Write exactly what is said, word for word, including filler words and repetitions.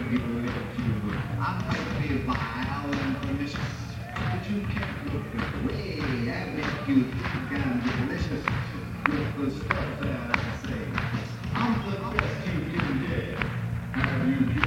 people live to. I'm going to be vile and pernicious, but you can't look the way I make you think I'm delicious with the stuff that I say. I'm the best you can get. Have you